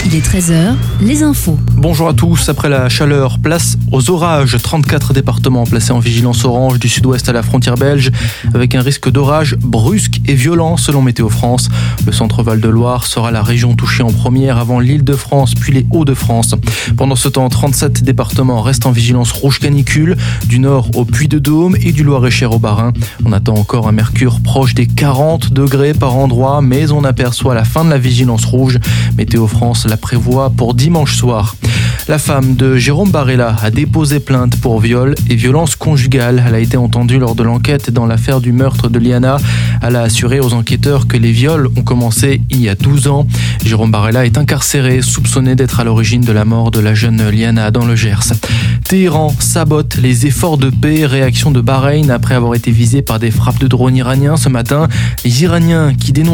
Il est 13h, les infos. Bonjour à tous, après la chaleur, place aux orages. 34 départements placés en vigilance orange du sud-ouest à la frontière belge, avec un risque d'orage brusque et violent selon Météo France. Le centre Val-de-Loire sera la région touchée en première avant l'Île-de-France, puis les Hauts-de-France. Pendant ce temps, 37 départements restent en vigilance rouge canicule, du nord au Puy-de-Dôme et du Loir-et-Cher au Bas-Rhin. On attend encore un mercure proche des 40 degrés par endroit, mais on aperçoit la fin de la vigilance rouge. Météo France la prévoit pour dimanche soir. La femme de Jérôme Barella a déposé plainte pour viol et violence conjugale. Elle a été entendue lors de l'enquête dans l'affaire du meurtre de Liana. Elle a assuré aux enquêteurs que les viols ont commencé il y a 12 ans. Jérôme Barella est incarcéré, soupçonné d'être à l'origine de la mort de la jeune Liana dans le Gers. Téhéran sabote les efforts de paix. Réaction de Bahreïn après avoir été visé par des frappes de drones iraniens ce matin. Les Iraniens qui dénoncent